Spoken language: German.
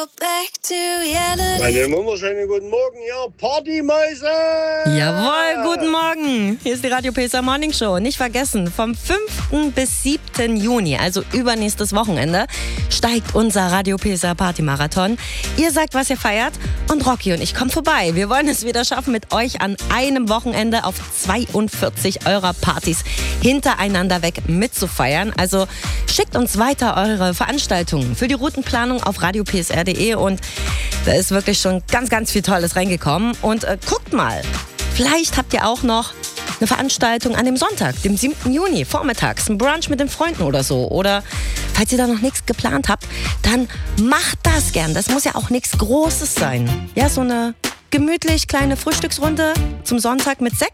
Einen wunderschönen guten Morgen, ja, Partymäuse! Jawohl, guten Morgen. Hier ist die Radio PSR Morning Show. Nicht vergessen, vom 5. bis 7. Juni, also übernächstes Wochenende, steigt unser Radio PSR Party-Marathon. Ihr sagt, was ihr feiert und Rocky und ich kommen vorbei. Wir wollen es wieder schaffen, mit euch an einem Wochenende auf 42 eurer Partys hintereinander weg mitzufeiern. Also schickt uns weiter eure Veranstaltungen für die Routenplanung auf radiopsr.de und da ist wirklich schon ganz, ganz viel Tolles reingekommen. Und guckt mal, vielleicht habt ihr auch noch eine Veranstaltung an dem Sonntag, dem 7. Juni, vormittags, ein Brunch mit den Freunden oder so. Oder falls ihr da noch nichts geplant habt, dann macht das gern. Das muss ja auch nichts Großes sein. Ja, so eine gemütlich kleine Frühstücksrunde zum Sonntag mit Sekt.